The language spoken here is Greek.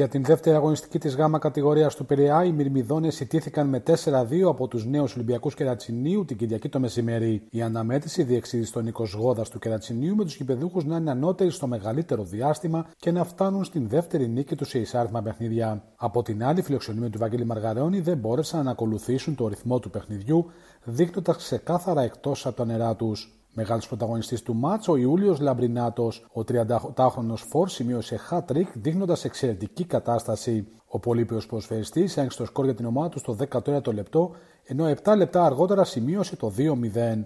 Για την δεύτερη αγωνιστική της γάμα κατηγορίας του Πειραιά, οι Μυρμηδόνες ιτήθηκαν με 4-2 από τους νέους Ολυμπιακούς Κερατσινίου την Κυριακή το μεσημέρι. Η αναμέτρηση διεξήχθη στον Νίκος Γόδας του Κερατσινίου, με τους γηπεδούχους να είναι ανώτεροι στο μεγαλύτερο διάστημα και να φτάνουν στην δεύτερη νίκη του σε εισάριθμα παιχνίδια. Από την άλλη, οι φιλοξενούμενοι του Βαγγέλη Μαργαρεώνη δεν μπόρεσαν να ακολουθήσουν το ρυθμό του παιχνιδιού, δείχνοντας ξεκάθαρα εκτός από τα νερά τους. Μεγάλος πρωταγωνιστής του μάτς, ο Ιούλιος Λαμπρινάτος, ο 38χρονος φορ σημείωσε hat-trick δείχνοντας εξαιρετική κατάσταση. Ο πολύπεος ποδοσφαιριστής άνοιξε το σκορ για την ομάδα του στο 14ο λεπτό, ενώ 7 λεπτά αργότερα σημείωσε το 2-0.